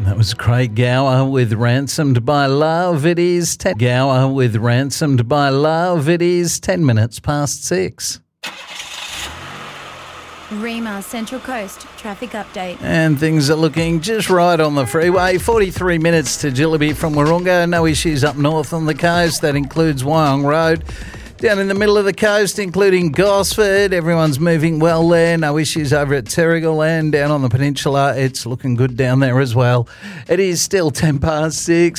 That was Craig Gower with Ransomed by Love. It is 10 Gower with Ransomed by Love. It is 10 minutes past 6. Rima Central Coast traffic update. And things are looking just right on the freeway. 43 minutes to Jillaby from Wahroonga. No issues up north on the coast. That includes Wyong Road. Down in the middle of the coast, including Gosford, everyone's moving well there. No issues over at Terrigal, and down on the peninsula, it's looking good down there as well. It is still 10 past 6.